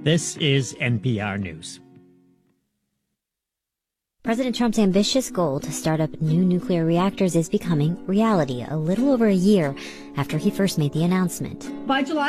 This is NPR News. President Trump's ambitious goal to start up new nuclear reactors is becoming reality a little over a year after he first made the announcement. By July